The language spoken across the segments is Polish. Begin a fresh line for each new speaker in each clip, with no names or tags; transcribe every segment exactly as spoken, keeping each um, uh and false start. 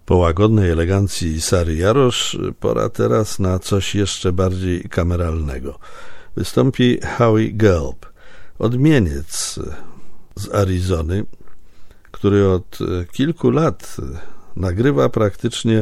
Po łagodnej elegancji Sary Jarosz pora teraz na coś jeszcze bardziej kameralnego. Wystąpi Howie Gelb, odmieniec z Arizony, który od kilku lat nagrywa praktycznie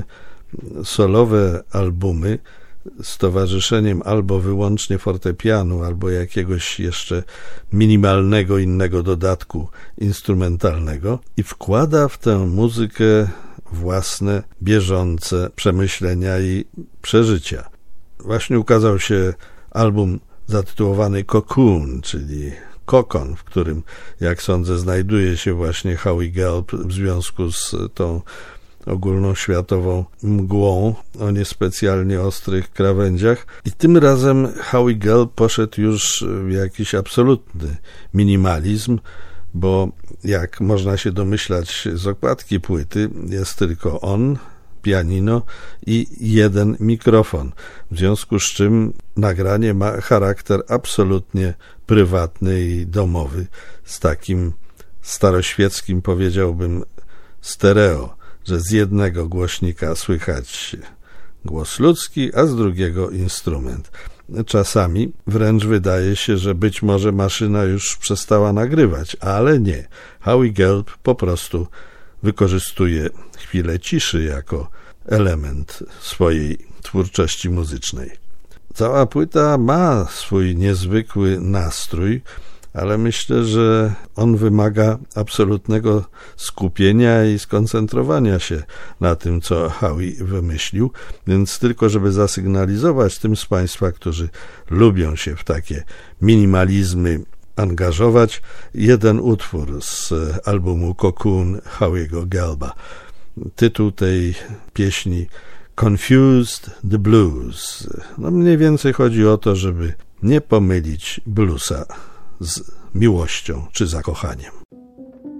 solowe albumy z towarzyszeniem albo wyłącznie fortepianu, albo jakiegoś jeszcze minimalnego innego dodatku instrumentalnego i wkłada w tę muzykę własne, bieżące przemyślenia i przeżycia. Właśnie ukazał się album zatytułowany Cocoon, czyli kokon, w którym, jak sądzę, znajduje się właśnie Howie Gelb w związku z tą ogólnoświatową mgłą o niespecjalnie ostrych krawędziach. I tym razem Howie Gelb poszedł już w jakiś absolutny minimalizm, bo jak można się domyślać z okładki płyty, jest tylko on, pianino i jeden mikrofon, w związku z czym nagranie ma charakter absolutnie prywatny i domowy, z takim staroświeckim, powiedziałbym, stereo, że z jednego głośnika słychać głos ludzki, a z drugiego instrument. Czasami wręcz wydaje się, że być może maszyna już przestała nagrywać, ale nie. Howie Gelb po prostu wykorzystuje chwilę ciszy jako element swojej twórczości muzycznej. Cała płyta ma swój niezwykły nastrój, ale myślę, że on wymaga absolutnego skupienia i skoncentrowania się na tym, co Howie wymyślił, więc tylko żeby zasygnalizować tym z Państwa, którzy lubią się w takie minimalizmy angażować, jeden utwór z albumu Cocoon Howiego Gelba. Tytuł tej pieśni Confused the Blues. No mniej więcej chodzi o to, żeby nie pomylić bluesa z miłością czy zakochaniem.